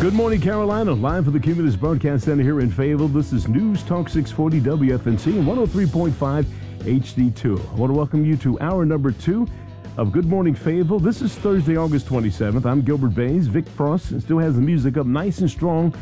Good morning, Carolina. Live from the Cumulus Broadcast Center here in Fayetteville. This is News Talk 640 WFNC and 103.5 HD2. I want to welcome you to hour number 2 of Good Morning Fayetteville. This is Thursday, August 27th. I'm Gilbert Bays. Vic Frost still has the music up nice and strong.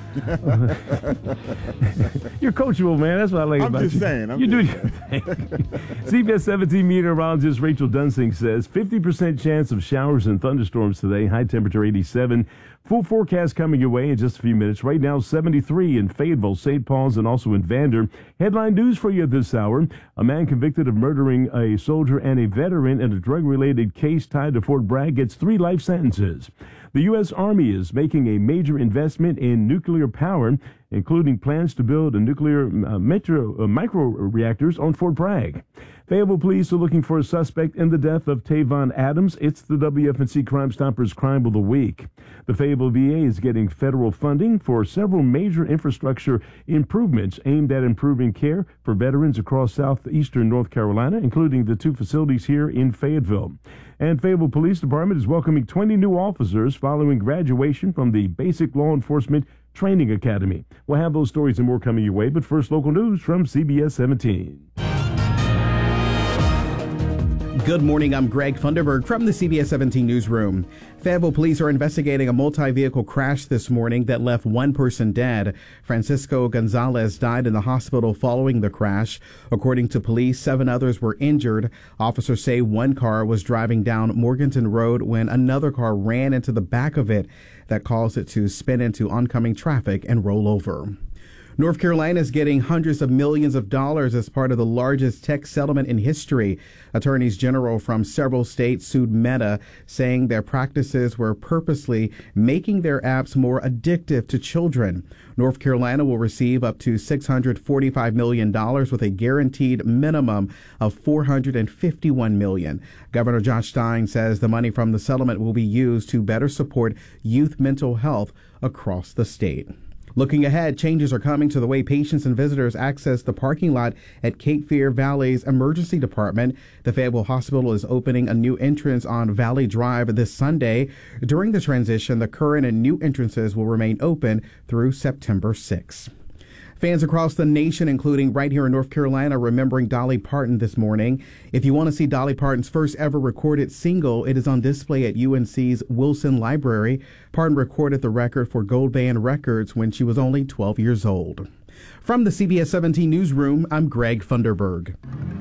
You're coachable, man. That's what I like about you. I'm just saying. You do your thing. CBS 17 meteorologist Rachel Dunsing says 50% chance of showers and thunderstorms today. High temperature 87. Full forecast coming your way in just a few minutes. Right now, 73 in Fayetteville, St. Paul's, and also in Vander. Headline news for you this hour. A man convicted of murdering a soldier and a veteran in a drug-related case tied to Fort Bragg gets 3 life sentences. The U.S. Army is making a major investment in nuclear power, including plans to build a nuclear micro reactors on Fort Bragg. Fayetteville police are looking for a suspect in the death of Tavon Adams. It's the WFNC Crime Stoppers Crime of the Week. The Fayetteville VA is getting federal funding for several major infrastructure improvements aimed at improving care for veterans across southeastern North Carolina, including the 2 facilities here in Fayetteville. And Fayetteville Police Department is welcoming 20 new officers following graduation from the Basic Law Enforcement Training Academy. We'll have those stories and more coming your way, but first, local news from CBS 17. Good morning, I'm Greg Funderburg from the CBS 17 newsroom. Fayetteville police are investigating a multi-vehicle crash this morning that left 1 person dead. Francisco Gonzalez died in the hospital following the crash. According to police, 7 others were injured. Officers say 1 car was driving down Morganton Road when another car ran into the back of it that caused it to spin into oncoming traffic and roll over. North Carolina is getting hundreds of millions of dollars as part of the largest tech settlement in history. Attorneys general from several states sued Meta, saying their practices were purposely making their apps more addictive to children. North Carolina will receive up to $645 million with a guaranteed minimum of $451 million. Governor Josh Stein says the money from the settlement will be used to better support youth mental health across the state. Looking ahead, changes are coming to the way patients and visitors access the parking lot at Cape Fear Valley's emergency department. The Fayetteville Hospital is opening a new entrance on Valley Drive this Sunday. During the transition, the current and new entrances will remain open through September 6. Fans across the nation, including right here in North Carolina, remembering Dolly Parton this morning. If you want to see Dolly Parton's first ever recorded single, it is on display at UNC's Wilson Library. Parton recorded the record for Gold Band Records when she was only 12 years old. From the CBS 17 newsroom, I'm Greg Funderburg.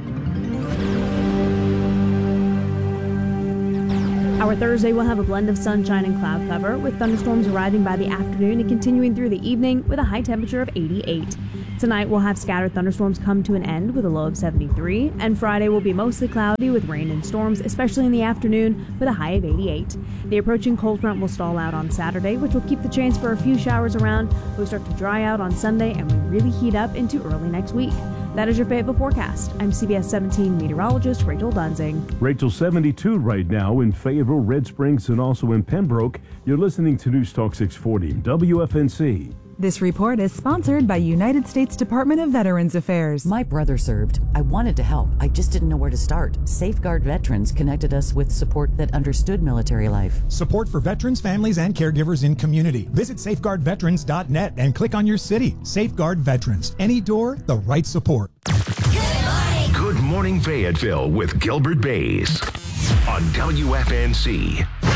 Our Thursday will have a blend of sunshine and cloud cover, with thunderstorms arriving by the afternoon and continuing through the evening with a high temperature of 88. Tonight we'll have scattered thunderstorms come to an end with a low of 73, and Friday will be mostly cloudy with rain and storms, especially in the afternoon, with a high of 88. The approaching cold front will stall out on Saturday, which will keep the chance for a few showers around. We'll start to dry out on Sunday, and we really heat up into early next week. That is your Fayetteville forecast. I'm CBS 17 meteorologist Rachel Dunsing. Rachel, 72 right now in Fayetteville, Red Springs, and also in Pembroke. You're listening to News Talk 640 WFNC. This report is sponsored by United States Department of Veterans Affairs. My brother served. I wanted to help. I just didn't know where to start. Safeguard Veterans connected us with support that understood military life. Support for veterans, families, and caregivers in community. Visit safeguardveterans.net and click on your city. Safeguard Veterans. Any door, the right support. Good morning, Fayetteville with Gilbert Bays on WFNC.